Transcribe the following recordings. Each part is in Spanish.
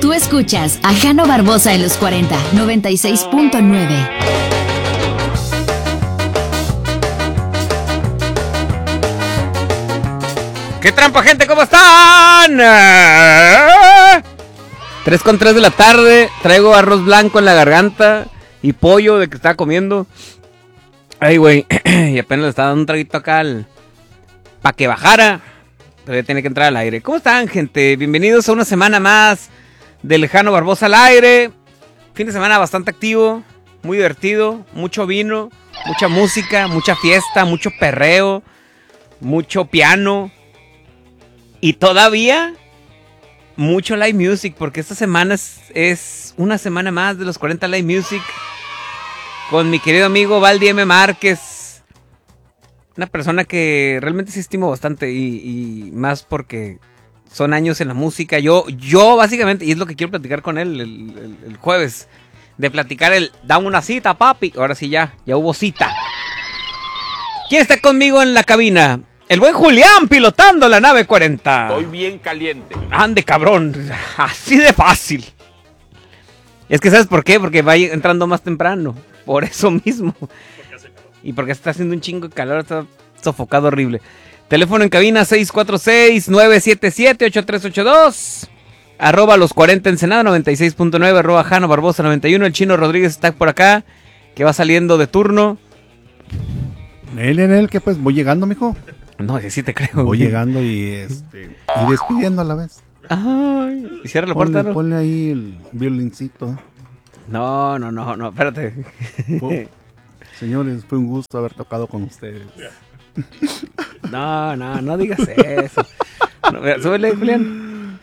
Tú escuchas a Jano Barbosa en los 40, 96.9. ¡Qué trampa, gente! ¿Cómo están? 3:03 de la tarde. Traigo arroz blanco en la garganta y pollo de que estaba comiendo. Ay, güey. Y apenas le estaba dando un traguito acá para que bajara. Pero ya tiene que entrar al aire. ¿Cómo están, gente? Bienvenidos a una semana más del Jano Barbosa al aire. Fin de semana bastante activo, muy divertido, mucho vino, mucha música, mucha fiesta, mucho perreo, mucho piano. Y todavía mucho live music, porque esta semana es una semana más de los 40 live music con mi querido amigo Valdi M. Márquez. Una persona que realmente sí estimo bastante y más porque son años en la música. Yo básicamente, y es lo que quiero platicar con él el jueves, de platicar dame una cita, papi. Ahora sí ya hubo cita. ¿Quién está conmigo en la cabina? El buen Julián pilotando la nave 40. Estoy bien caliente. Ande, cabrón. Así de fácil. Es que ¿sabes por qué? Porque va entrando más temprano. Por eso mismo. Y porque está haciendo un chingo de calor. Está sofocado horrible. Teléfono en cabina 646-977-8382. Arroba los 40 Ensenada 96.9. Arroba Jano Barbosa 91. El Chino Rodríguez está por acá, que va saliendo de turno. Él, que pues voy llegando, mijo. No, sí te creo. Voy llegando y despidiendo a la vez. Ay, y cierra la puerta, ¿no? Ponle ahí el violincito. No, espérate. Señores, fue un gusto haber tocado con ustedes. No digas eso. No, súbele, Julián.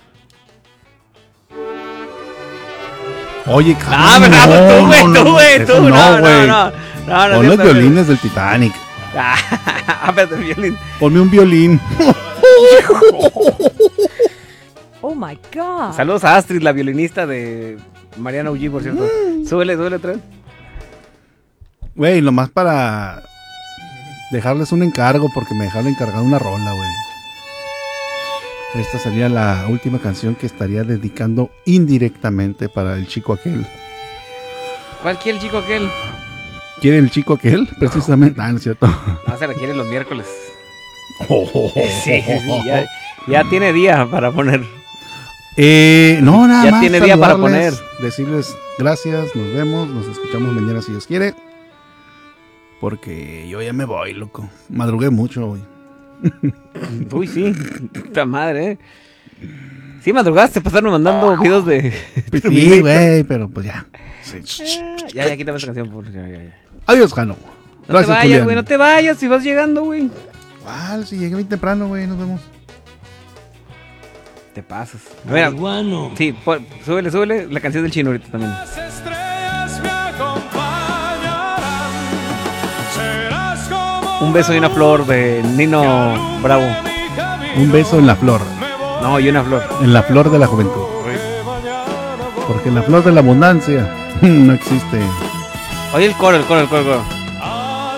Oye, cabrón. No, No. Pon los violines del Titanic. Espérate, el violín. Ponme un violín. Oh my God. Saludos a Astrid, la violinista de Mariana Uji, por cierto. Súbele otra vez. Güey, nomás para dejarles un encargo, porque me dejaron encargado una rola, güey. Esta sería la última canción que estaría dedicando indirectamente para el chico aquel. ¿Cuál quiere el chico aquel? ¿Quiere el chico aquel? Precisamente. No es cierto. No, se requiere los miércoles. Sí, ya tiene día para poner. No, nada ya más. Ya tiene día para poner. Decirles gracias, nos vemos, nos escuchamos mañana si Dios quiere. Porque yo ya me voy, loco. Madrugué mucho hoy. Uy, sí. Puta madre, ¿eh? Sí, madrugaste, pasaron mandando videos de... Sí, güey, pero pues ya. Sí. Ya, quítame esa canción. Ya. Adiós, Jano. No te vayas, güey, no te vayas si vas llegando, güey. ¿Cuál? Si llegué bien temprano, güey, nos vemos. Te pasas. Mira, sí, súbele la canción del Chino ahorita también. Un beso y una flor de Nino Bravo. Un beso en la flor. No, y una flor. En la flor de la juventud. Porque en la flor de la abundancia no existe. Oye, el coro.